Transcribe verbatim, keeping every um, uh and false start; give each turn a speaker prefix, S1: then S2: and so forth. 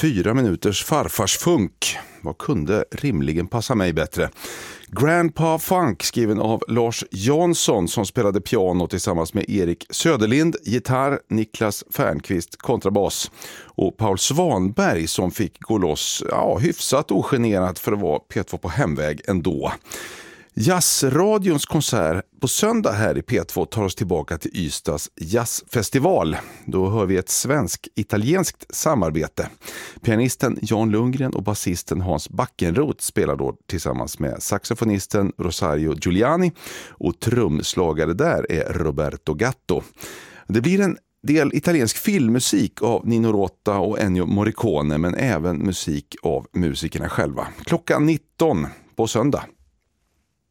S1: Fyra minuters farfarsfunk. Vad kunde rimligen passa mig bättre? Grandpa Funk, skriven av Lars Jansson, som spelade piano tillsammans med Erik Söderlind, gitarr, Niklas Fernqvist, kontrabas och Paul Svanberg, som fick gå loss ja, hyfsat ogenerat för att vara P två på hemväg ändå. Jazzradions konsert på söndag här i P två tar oss tillbaka till Ystads jazzfestival. Då hör vi ett svensk-italienskt samarbete. Pianisten Jan Lundgren och basisten Hans Backenroth spelar då tillsammans med saxofonisten Rosario Giuliani, och trumslagare där är Roberto Gatto. Det blir en del italiensk filmmusik av Nino Rota och Ennio Morricone, men även musik av musikerna själva. Klockan nitton på söndag.